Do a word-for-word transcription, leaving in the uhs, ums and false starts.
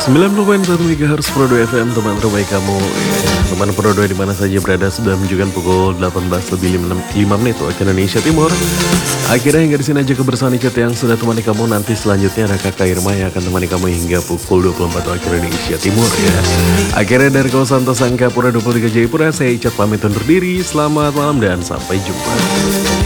sembilan puluh koma satu MHz Pro dua F M, teman terbaik kamu. Teman Pro dua di mana saja berada, sudah menunjukkan pukul delapan belas lebih lima menit waktu Indonesia Timur. Akhirnya hingga di sini aja kebersamaan Icat yang sudah temani kamu. Nanti selanjutnya ada Kakak Irma yang akan temani kamu hingga pukul dua puluh empat waktu Indonesia Timur ya. Akhirnya dari kawasan Tasangkapura dua puluh tiga Jayapura, saya Icat pamit undur diri. Selamat malam dan sampai jumpa.